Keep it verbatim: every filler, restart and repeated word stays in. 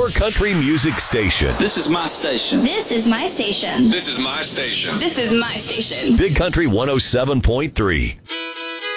your country music station. This is my station. This is my station. This is my station. This is my station. Big Country one oh seven point three.